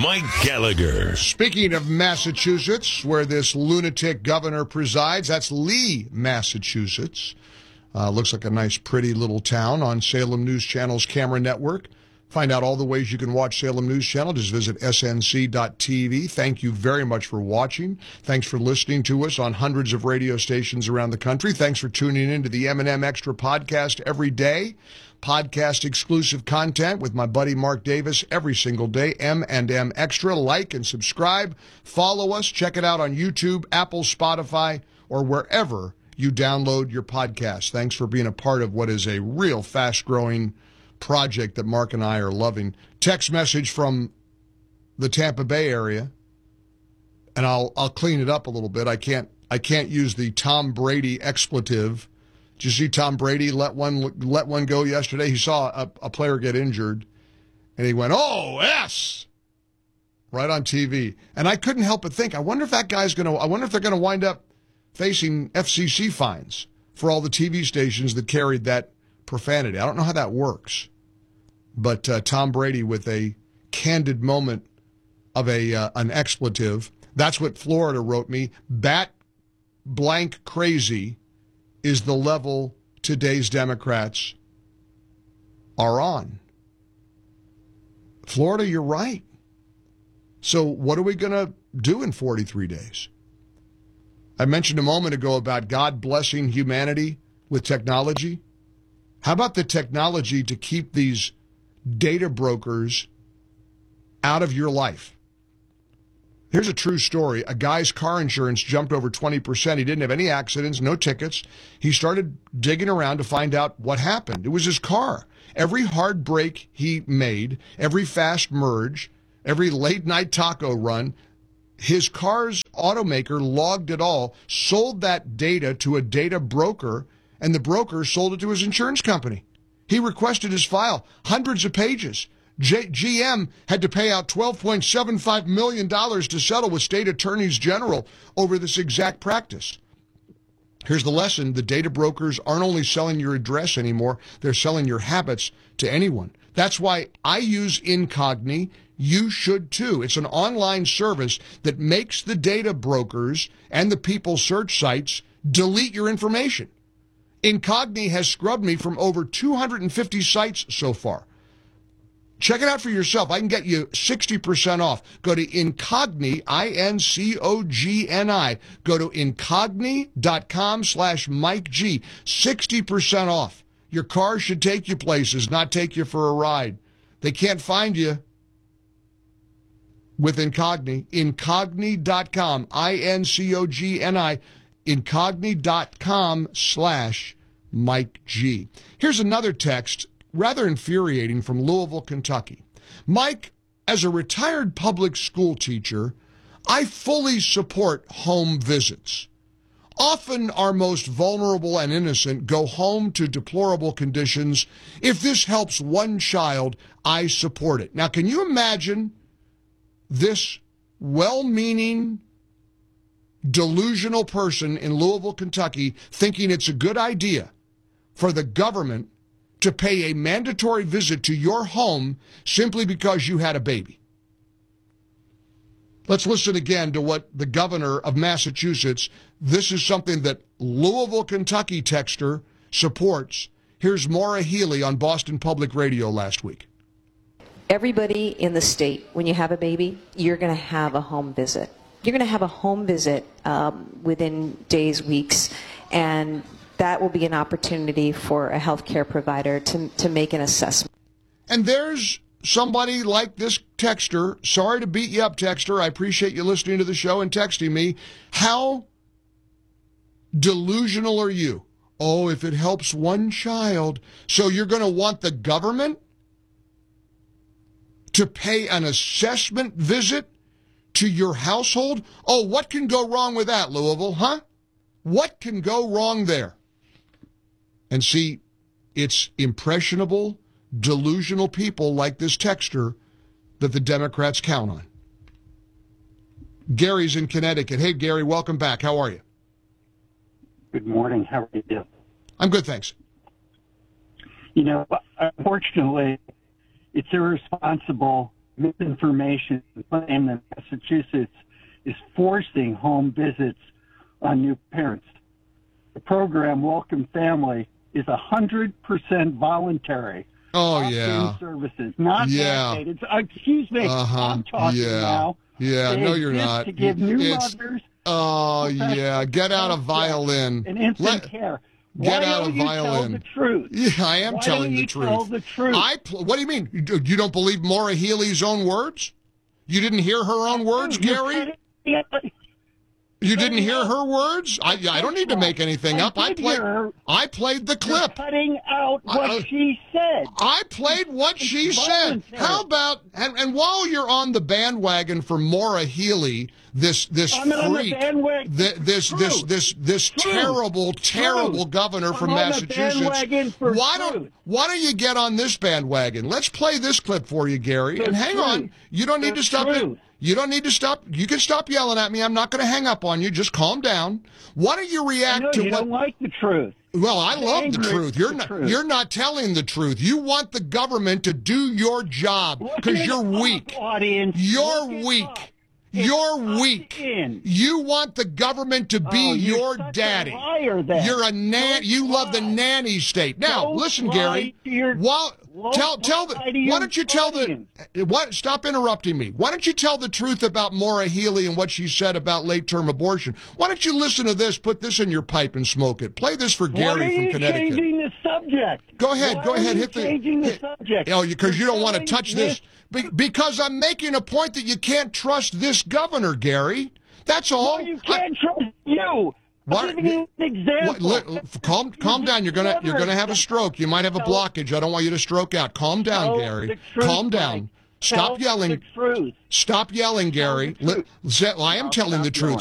Mike Gallagher. Speaking of Massachusetts, where this lunatic governor presides, that's Lee, Massachusetts. Looks like a nice, pretty little town on Salem News Channel's camera network. Find out all the ways you can watch Salem News Channel. Just visit snc.tv. Thank you very much for watching. Thanks for listening to us on hundreds of radio stations around the country. Thanks for tuning in to the M&M Extra podcast every day. Podcast exclusive content with my buddy Mark Davis every single day. M&M Extra. Like and subscribe. Follow us. Check it out on YouTube, Apple, Spotify, or wherever you download your podcast. Thanks for being a part of what is a real fast-growing project that Mark and I are loving. Text message from the Tampa Bay area, and I'll clean it up a little bit. I can't use the Tom Brady expletive. Did you see Tom Brady let one go yesterday? He saw a player get injured, and he went, "Oh, S!" right on TV. And I couldn't help but think, I wonder if they're going to wind up facing FCC fines for all the TV stations that carried that profanity. I don't know how that works. But Tom Brady with a candid moment of an expletive. That's what Florida wrote me. Bat blank crazy is the level today's Democrats are on. Florida, you're right. So what are we going to do in 43 days? I mentioned a moment ago about God blessing humanity with technology. How about the technology to keep these data brokers out of your life? Here's a true story. A guy's car insurance jumped over 20%. He didn't have any accidents, no tickets. He started digging around to find out what happened. It was his car. Every hard break he made, every fast merge, every late night taco run, his car's automaker logged it all, sold that data to a data broker, and the broker sold it to his insurance company. He requested his file, hundreds of pages. GM had to pay out $12.75 million to settle with state attorneys general over this exact practice. Here's the lesson. The data brokers aren't only selling your address anymore, they're selling your habits to anyone. That's why I use Incogni. You should too. It's an online service that makes the data brokers and the people search sites delete your information. Incogni has scrubbed me from over 250 sites so far. Check it out for yourself. I can get you 60% off. Go to Incogni, Incogni. Go to incogni.com/Mike G. 60% off. Your car should take you places, not take you for a ride. They can't find you with Incogni. Incogni.com, Incogni. Incogni.com/Mike G. Here's another text, rather infuriating, from Louisville, Kentucky. Mike, as a retired public school teacher, I fully support home visits. Often our most vulnerable and innocent go home to deplorable conditions. If this helps one child, I support it. Now, can you imagine this well-meaning, delusional person in Louisville, Kentucky, thinking it's a good idea for the government to pay a mandatory visit to your home simply because you had a baby? Let's listen again to what the governor of Massachusetts, this is something that Louisville, Kentucky texter supports. Here's Maura Healey on Boston Public Radio last week. Everybody in the state, when you have a baby, you're going to have a home visit. You're going to have a home visit within days, weeks, and that will be an opportunity for a healthcare provider to make an assessment. And there's somebody like this texter. Sorry to beat you up, texter. I appreciate you listening to the show and texting me. How delusional are you? Oh, if it helps one child. So you're going to want the government to pay an assessment visit to your household? Oh, what can go wrong with that, Louisville, huh? What can go wrong there? And see, it's impressionable, delusional people like this texter that the Democrats count on. Gary's in Connecticut. Hey, Gary, welcome back. How are you? Good morning. How are you? I'm good, thanks. You know, unfortunately, it's irresponsible misinformation claim that Massachusetts is forcing home visits on new parents. The program, Welcome Family, is 100% voluntary. Oh, Opt-in yeah. services, not Yeah. mandated. Excuse me, I'm talking now. Yeah, They no, you're exist not. To give new It's- mothers Oh, yeah. Get out of violin. and infant care. Get Why out don't of you violin. Tell the truth? Yeah, I am Why telling don't the you truth. Tell the truth. What do you mean? You don't believe Maura Healey's own words? You didn't hear her own words, Gary? You didn't hear her words? I don't need to make anything up. I played the clip. You're cutting out what she said. I played what she said. How about and while you're on the bandwagon for Maura Healey, this freak, this terrible governor from Massachusetts. Why don't you get on this bandwagon? Let's play this clip for you, Gary. And hang on, you don't need to stop it. You don't need to stop. You can stop yelling at me. I'm not going to hang up on you. Just calm down. Why don't you react to you what? Don't like the truth. Well, I love the truth. You're not telling the truth. You want the government to do your job because you're weak. You're weak. You're weak. You want the government to be your daddy. You're a you love the nanny state. Now, listen, Gary. Why don't you tell stop interrupting me. Why don't you tell the truth about Maura Healey and what she said about late-term abortion? Why don't you listen to this, put this in your pipe and smoke it? Play this for Gary from Connecticut. Why are you changing the subject? Go ahead. Changing the subject. Oh, because you don't want to touch this. Because I'm making a point that you can't trust this governor, Gary. That's all. No, you can't trust you. What? I'm giving you an example. Calm down. You're gonna have a stroke. You might have a blockage. I don't want you to stroke out. Calm down, Gary. Calm down. Stop yelling. Stop yelling, Gary. I am telling the truth.